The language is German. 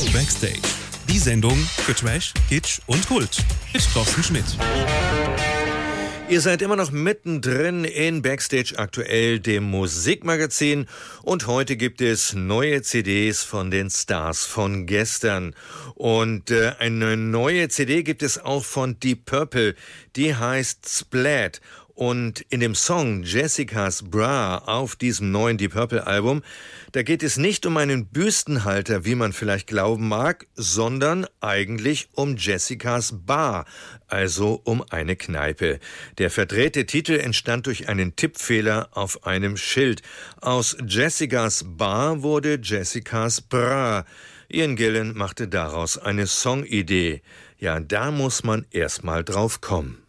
Backstage. Die Sendung für Trash, Kitsch und Kult mit Thorsten Schmidt. Ihr seid immer noch mittendrin in Backstage aktuell, dem Musikmagazin. Und heute gibt es neue CDs von den Stars von gestern. Und eine neue CD gibt es auch von Deep Purple. Die heißt Splat. Und in dem Song Jessica's Bra auf diesem neuen Deep Purple Album, da geht es nicht um einen Büstenhalter, wie man vielleicht glauben mag, sondern eigentlich um Jessicas Bar, also um eine Kneipe. Der verdrehte Titel entstand durch einen Tippfehler auf einem Schild. Aus Jessicas Bar wurde Jessicas Bra. Ian Gillan machte daraus eine Songidee. Ja, da muss man erstmal drauf kommen.